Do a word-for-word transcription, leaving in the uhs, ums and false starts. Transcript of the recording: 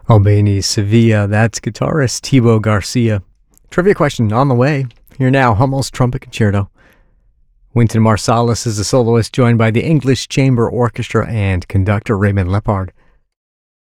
Albany, Sevilla, that's guitarist Thibaut Garcia. Trivia question on the way. Here now, Hummel's Trumpet Concerto. Wynton Marsalis is a soloist joined by the English Chamber Orchestra and conductor Raymond Lepard.